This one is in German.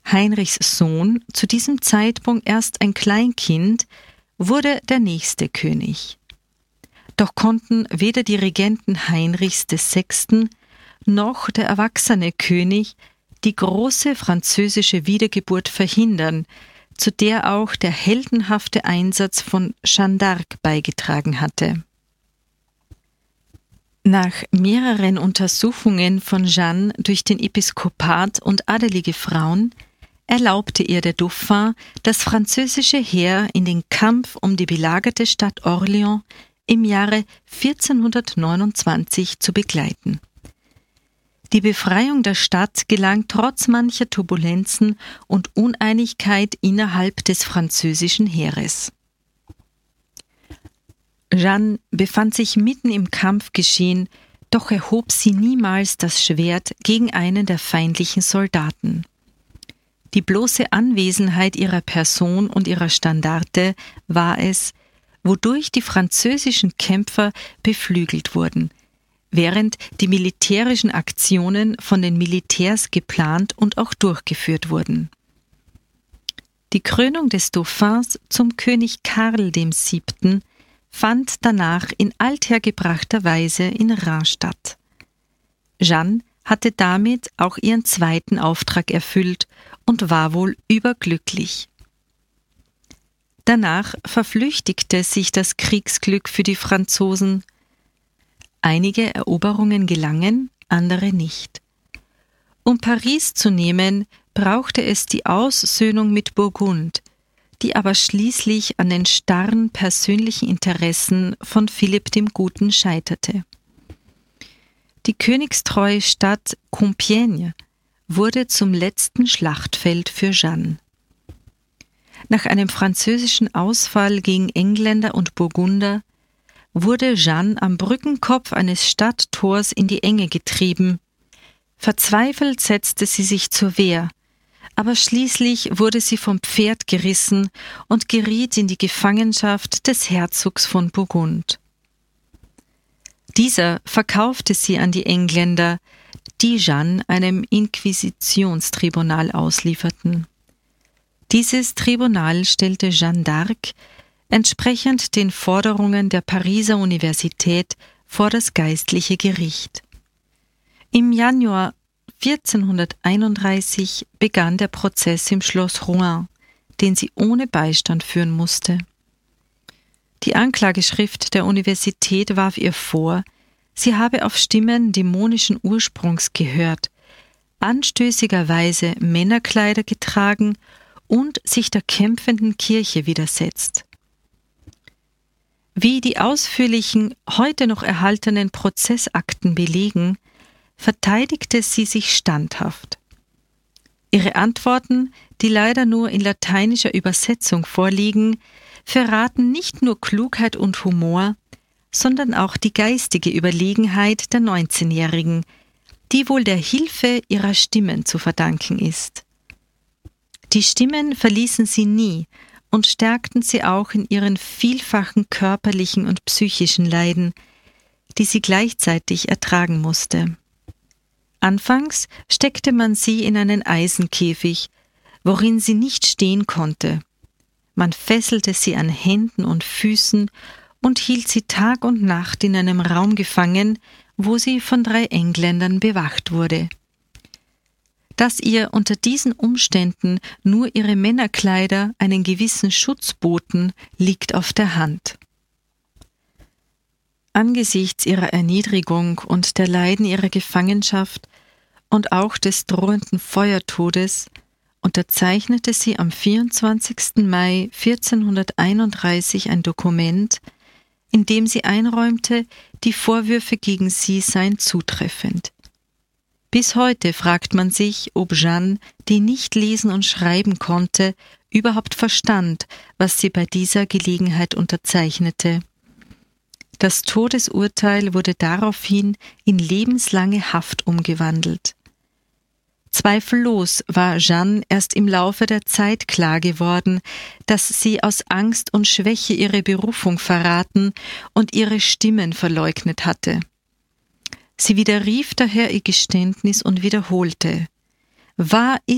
Heinrichs Sohn, zu diesem Zeitpunkt erst ein Kleinkind, wurde der nächste König. Doch konnten weder die Regenten Heinrichs VI. Noch der erwachsene König die große französische Wiedergeburt verhindern, zu der auch der heldenhafte Einsatz von Jeanne d'Arc beigetragen hatte. Nach mehreren Untersuchungen von Jeanne durch den Episkopat und adelige Frauen erlaubte ihr der Dauphin, das französische Heer in den Kampf um die belagerte Stadt Orléans im Jahre 1429 zu begleiten. Die Befreiung der Stadt gelang trotz mancher Turbulenzen und Uneinigkeit innerhalb des französischen Heeres. Jeanne befand sich mitten im Kampfgeschehen, doch erhob sie niemals das Schwert gegen einen der feindlichen Soldaten. Die bloße Anwesenheit ihrer Person und ihrer Standarte war es, wodurch die französischen Kämpfer beflügelt wurden, während die militärischen Aktionen von den Militärs geplant und auch durchgeführt wurden. Die Krönung des Dauphins zum König Karl VII. Fand danach in althergebrachter Weise in Reims statt. Jeanne hatte damit auch ihren zweiten Auftrag erfüllt und war wohl überglücklich. Danach verflüchtigte sich das Kriegsglück für die Franzosen. Einige Eroberungen gelangen, andere nicht. Um Paris zu nehmen, brauchte es die Aussöhnung mit Burgund, die aber schließlich an den starren persönlichen Interessen von Philipp dem Guten scheiterte. Die königstreue Stadt Compiègne wurde zum letzten Schlachtfeld für Jeanne. Nach einem französischen Ausfall gegen Engländer und Burgunder wurde Jeanne am Brückenkopf eines Stadttors in die Enge getrieben. Verzweifelt setzte sie sich zur Wehr, aber schließlich wurde sie vom Pferd gerissen und geriet in die Gefangenschaft des Herzogs von Burgund. Dieser verkaufte sie an die Engländer, die Jeanne einem Inquisitionstribunal auslieferten. Dieses Tribunal stellte Jeanne d'Arc entsprechend den Forderungen der Pariser Universität vor das geistliche Gericht. Im Januar 1431 begann der Prozess im Schloss Rouen, den sie ohne Beistand führen musste. Die Anklageschrift der Universität warf ihr vor, sie habe auf Stimmen dämonischen Ursprungs gehört, anstößigerweise Männerkleider getragen und sich der kämpfenden Kirche widersetzt. Wie die ausführlichen, heute noch erhaltenen Prozessakten belegen, verteidigte sie sich standhaft. Ihre Antworten, die leider nur in lateinischer Übersetzung vorliegen, verraten nicht nur Klugheit und Humor, sondern auch die geistige Überlegenheit der 19-Jährigen, die wohl der Hilfe ihrer Stimmen zu verdanken ist. Die Stimmen verließen sie nie und stärkten sie auch in ihren vielfachen körperlichen und psychischen Leiden, die sie gleichzeitig ertragen musste. Anfangs steckte man sie in einen Eisenkäfig, worin sie nicht stehen konnte. Man fesselte sie an Händen und Füßen und hielt sie Tag und Nacht in einem Raum gefangen, wo sie von 3 Engländern bewacht wurde. Dass ihr unter diesen Umständen nur ihre Männerkleider einen gewissen Schutz boten, liegt auf der Hand. Angesichts ihrer Erniedrigung und der Leiden ihrer Gefangenschaft und auch des drohenden Feuertodes unterzeichnete sie am 24. Mai 1431 ein Dokument, in dem sie einräumte, die Vorwürfe gegen sie seien zutreffend. Bis heute fragt man sich, ob Jeanne, die nicht lesen und schreiben konnte, überhaupt verstand, was sie bei dieser Gelegenheit unterzeichnete. Das Todesurteil wurde daraufhin in lebenslange Haft umgewandelt. Zweifellos war Jeanne erst im Laufe der Zeit klar geworden, dass sie aus Angst und Schwäche ihre Berufung verraten und ihre Stimmen verleugnet hatte. Sie widerrief daher ihr Geständnis und wiederholte: Wahr